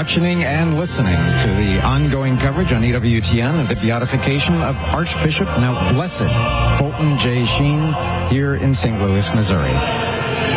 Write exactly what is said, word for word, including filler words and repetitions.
watching and listening to the ongoing coverage on E W T N of the beatification of Archbishop, now Blessed, Fulton J. Sheen, here in Saint Louis, Missouri.